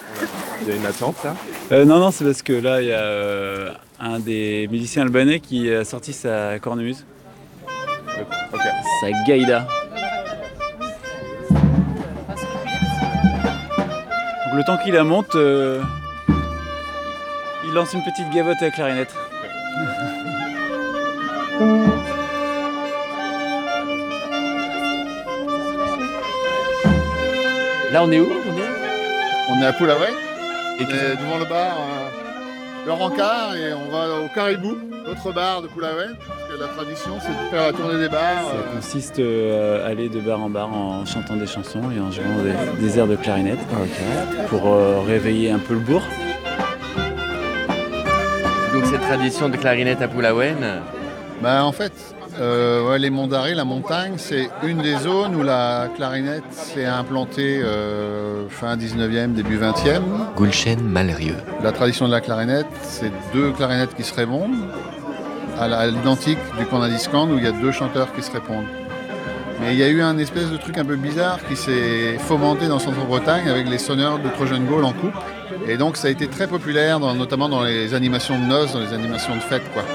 Il y a une attente là? Non, c'est parce que là, il y a un des musiciens albanais qui a sorti sa cornemuse. Ok. Sa gaïda. Donc le temps qu'il la monte, il lance une petite gavotte à la clarinette. Là, on est où? On est à Pulaouet, on est devant le bar Le Rancard et on va au Caribou, l'autre bar de Pulaouet, parce que la tradition c'est de faire la tournée des bars. Ça consiste à aller de bar en bar en chantant des chansons et en jouant des airs de clarinette pour réveiller un peu le bourg. Donc cette tradition de clarinette à Pulaouet. En fait, les Monts d'Arrée, la montagne, c'est une des zones où la clarinette s'est implantée fin 19e, début 20e. Gulchen Malrieux. La tradition de la clarinette, c'est deux clarinettes qui se répondent, à l'identique du Cornadiscand où il y a deux chanteurs qui se répondent. Mais il y a eu un espèce de truc un peu bizarre qui s'est fomenté dans le centre-Bretagne avec les sonneurs de Trojan Gaulle en couple. Et donc ça a été très populaire, notamment dans les animations de noces, dans les animations de fêtes, quoi.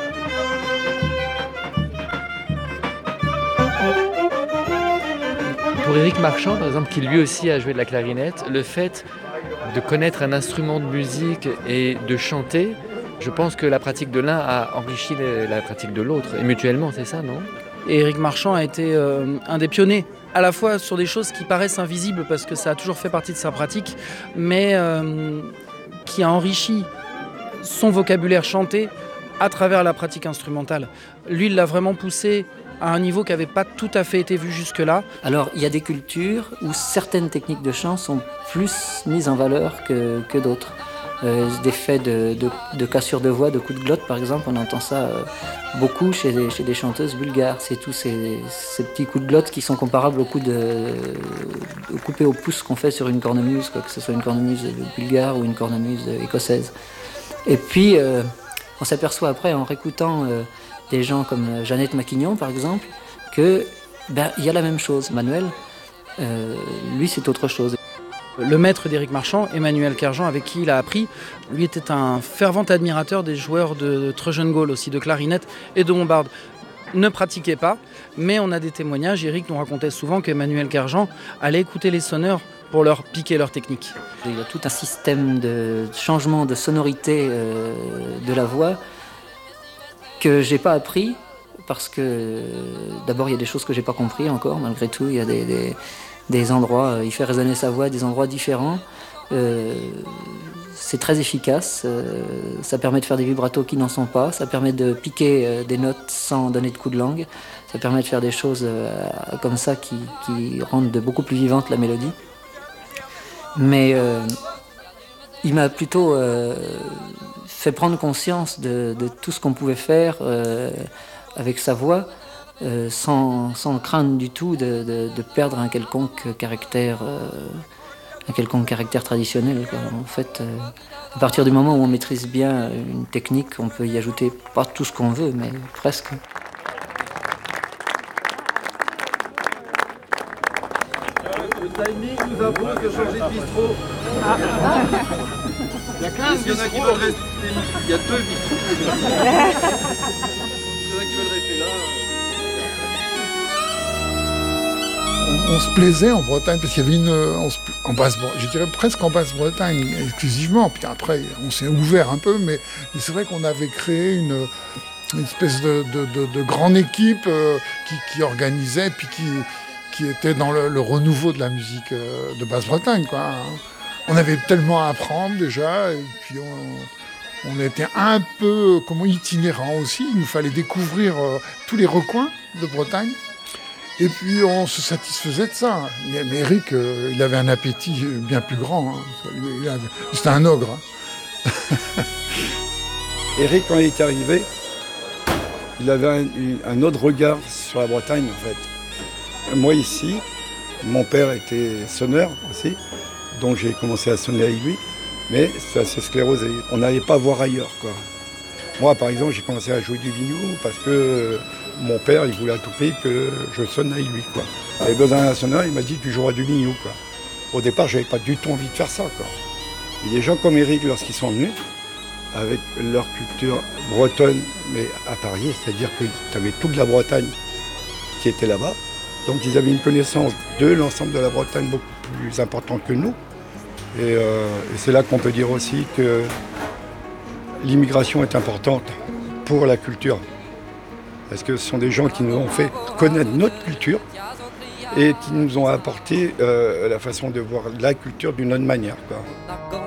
Pour Éric Marchand, par exemple, qui lui aussi a joué de la clarinette, le fait de connaître un instrument de musique et de chanter, je pense que la pratique de l'un a enrichi la pratique de l'autre, et mutuellement, c'est ça, non? Et Éric Marchand a été un des pionniers, à la fois sur des choses qui paraissent invisibles parce que ça a toujours fait partie de sa pratique, mais qui a enrichi son vocabulaire chanté à travers la pratique instrumentale. Lui, il l'a vraiment poussé à un niveau qui n'avait pas tout à fait été vu jusque-là. Alors, il y a des cultures où certaines techniques de chant sont plus mises en valeur que d'autres. Des faits de cassure de voix, de coups de glotte, par exemple, on entend ça beaucoup chez des chanteuses bulgares. C'est tous ces petits coups de glotte qui sont comparables aux coups au coupé au pouce qu'on fait sur une cornemuse, que ce soit une cornemuse bulgare ou une cornemuse écossaise. Et puis, on s'aperçoit après, en réécoutant des gens comme Jeannette Maquignon, par exemple, que il y a la même chose. Manuel, lui, c'est autre chose. Le maître d'Éric Marchand, Emmanuel Kerjean, avec qui il a appris, lui était un fervent admirateur des joueurs de Trojan Gaulle, aussi de clarinette et de bombarde. Ne pratiquait pas, mais on a des témoignages. Éric nous racontait souvent qu'Emmanuel Kerjean allait écouter les sonneurs pour leur piquer leur technique. Il y a tout un système de changement de sonorité de la voix que j'ai pas appris parce que d'abord il y a des choses que j'ai pas compris encore. Malgré tout, il y a des endroits, il fait résonner sa voix à des endroits différents. C'est très efficace, ça permet de faire des vibratos qui n'en sont pas, ça permet de piquer des notes sans donner de coup de langue, ça permet de faire des choses comme ça qui rendent beaucoup plus vivante la mélodie. Mais il m'a plutôt fait prendre conscience de tout ce qu'on pouvait faire avec sa voix, sans craindre du tout de perdre un quelconque caractère traditionnel, quoi. En fait, à partir du moment où on maîtrise bien une technique, on peut y ajouter pas tout ce qu'on veut, mais presque. Le timing nous impose de changer de bistrot. Il y a 15 bistrots. Il y a 2 bistrots. Il y en a qui veulent rester là. On se plaisait en Bretagne parce qu'il y avait je dirais presque en Basse-Bretagne exclusivement. Puis après, on s'est ouvert un peu, mais c'est vrai qu'on avait créé une espèce de grande équipe qui organisait, puis qui était dans le renouveau de la musique de Basse-Bretagne, quoi. On avait tellement à apprendre déjà, et puis on était un peu itinérants aussi. Il nous fallait découvrir tous les recoins de Bretagne. Et puis on se satisfaisait de ça. Mais Éric, il avait un appétit bien plus grand. Hein. C'était un ogre. Hein. Éric, quand il est arrivé, il avait un autre regard sur la Bretagne, en fait. Moi, ici, mon père était sonneur aussi, donc j'ai commencé à sonner avec lui, mais c'est assez sclérosé. On n'allait pas voir ailleurs, quoi. Moi, par exemple, j'ai commencé à jouer du vigno parce que mon père, il voulait à tout prix que je sonne avec lui, quoi. Et dans un sonneur, il m'a dit tu joueras du vigno, quoi. Au départ, j'avais pas du tout envie de faire ça, quoi. Et des gens comme Eric, lorsqu'ils sont venus, avec leur culture bretonne, mais à Paris, c'est-à-dire que tu avais toute la Bretagne qui était là-bas. Donc ils avaient une connaissance de l'ensemble de la Bretagne beaucoup plus importante que nous. Et c'est là qu'on peut dire aussi que l'immigration est importante pour la culture. Parce que ce sont des gens qui nous ont fait connaître notre culture et qui nous ont apporté la façon de voir la culture d'une autre manière, quoi.